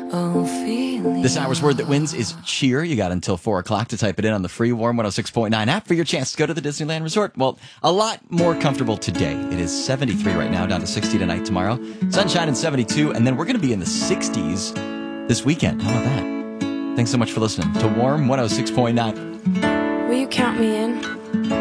This hour's word that wins is cheer. You got until 4 o'clock to type it in on the free Warm 106.9 app for your chance to go to the Disneyland Resort. Well, a lot more comfortable today. It is 73 right now, down to 60 tonight, tomorrow. Sunshine and 72, and then we're going to be in the 60s this weekend. How about that? Thanks so much for listening to Warm 106.9. Will you count me in?